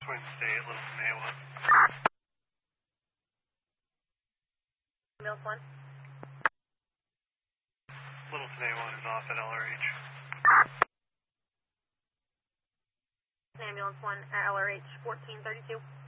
Twin State, Littleton A1. Ambulance 1. Littleton A1 is off at LRH. Ambulance 1 at LRH 1432.